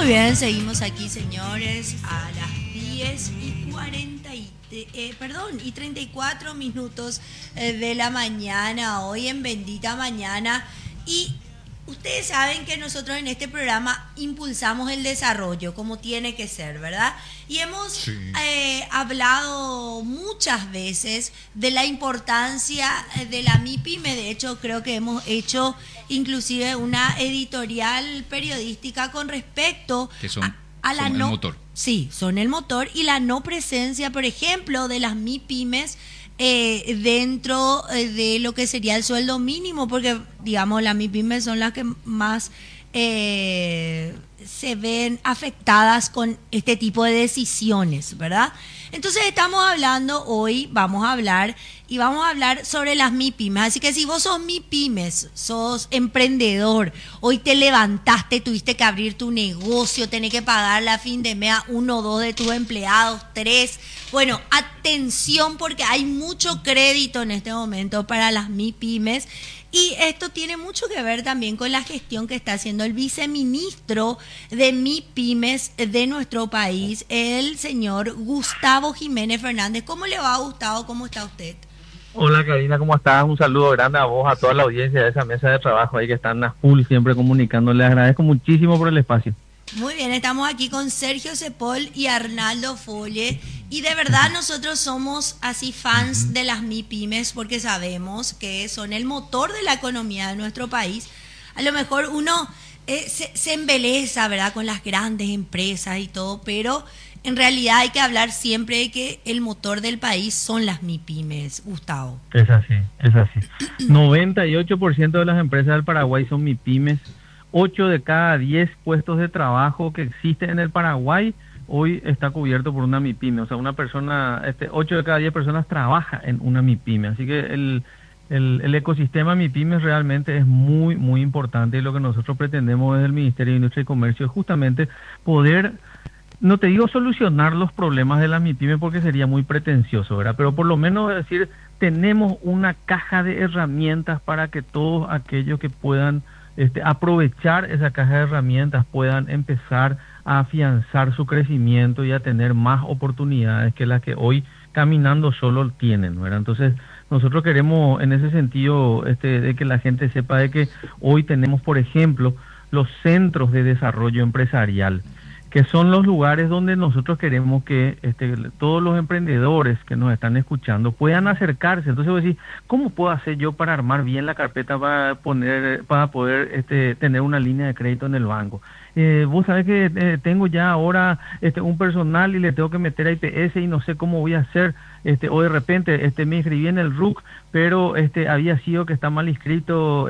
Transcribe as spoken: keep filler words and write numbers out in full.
bien, seguimos aquí, señores, a las diez y cuarenta y, eh, perdón, y treinta y cuatro minutos eh, de la mañana, hoy en Bendita Mañana. Y ustedes saben que nosotros en este programa impulsamos el desarrollo como tiene que ser, ¿verdad? Y hemos sí. eh, hablado muchas veces de la importancia de la MIPYME. De hecho, creo que hemos hecho inclusive una editorial periodística con respecto que son, a, a la son no... el motor. Sí, son el motor y la no presencia, por ejemplo, de las MIPYMEs eh, dentro eh, de lo que sería el sueldo mínimo, porque, digamos, las MIPYMEs son las que más eh, se ven afectadas con este tipo de decisiones, ¿verdad? Entonces estamos hablando hoy, vamos a hablar y vamos a hablar sobre las MIPYMEs. Así que si vos sos MIPYMEs, sos emprendedor, hoy te levantaste, tuviste que abrir tu negocio, tenés que pagarle a fin de mes a uno o dos de tus empleados, tres. Bueno, atención porque hay mucho crédito en este momento para las MIPYMEs. Y esto tiene mucho que ver también con la gestión que está haciendo el viceministro de MIPYMEs de nuestro país, el señor Gustavo Jiménez Fernández. ¿Cómo le va, Gustavo? ¿Cómo está usted? Hola, Karina, ¿cómo estás? Un saludo grande a vos, a toda la audiencia de esa mesa de trabajo ahí que están a full siempre comunicando. Les agradezco muchísimo por el espacio. Muy bien, estamos aquí con Sergio Cepol y Arnaldo Folle. Y de verdad nosotros somos así fans de las MIPYMEs porque sabemos que son el motor de la economía de nuestro país. A lo mejor uno eh, se, se embeleza, ¿verdad?, con las grandes empresas y todo, pero en realidad hay que hablar siempre de que el motor del país son las MIPYMEs, Gustavo. Es así, es así. noventa y ocho por ciento de las empresas del Paraguay son MIPYMEs. ocho de cada diez puestos de trabajo que existen en el Paraguay hoy está cubierto por una MIPYME. O sea, una persona, este, ocho de cada diez personas trabaja en una MIPYME. Así que el, el, el ecosistema MIPYME realmente es muy, muy importante. Y lo que nosotros pretendemos desde el Ministerio de Industria y Comercio es justamente poder, no te digo solucionar los problemas de la MIPYME porque sería muy pretencioso, ¿verdad? Pero por lo menos decir, tenemos una caja de herramientas para que todos aquellos que puedan Este, aprovechar esa caja de herramientas puedan empezar a afianzar su crecimiento y a tener más oportunidades que las que hoy caminando solo tienen, ¿verdad? Entonces nosotros queremos en ese sentido este, de que la gente sepa de que hoy tenemos, por ejemplo, los centros de desarrollo empresarial, que son los lugares donde nosotros queremos que este, todos los emprendedores que nos están escuchando puedan acercarse. Entonces voy a decir, ¿cómo puedo hacer yo para armar bien la carpeta para poner para poder este, tener una línea de crédito en el banco? Eh, vos sabés que eh, tengo ya ahora este, un personal y le tengo que meter a I P S y no sé cómo voy a hacer, este, o de repente este, me inscribí en el R U C, pero este, había sido que está mal inscrito